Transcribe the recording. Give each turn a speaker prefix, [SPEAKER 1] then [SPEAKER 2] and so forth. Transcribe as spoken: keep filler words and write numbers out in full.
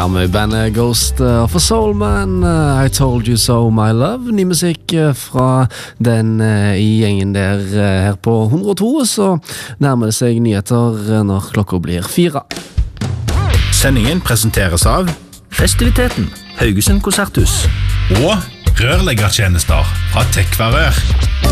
[SPEAKER 1] Ja, med bandet Ghost of a Soul Man, uh, I Told You So My Love. Ny musikk uh, fra den uh, i gjengen der uh, her på hundre og to, så nærmer det seg nyheter uh, når klokka blir fire.
[SPEAKER 2] Sendingen presenteres av
[SPEAKER 3] Festiviteten, Haugesund Konserthus
[SPEAKER 2] og rørleggertjenester fra Tekvarør.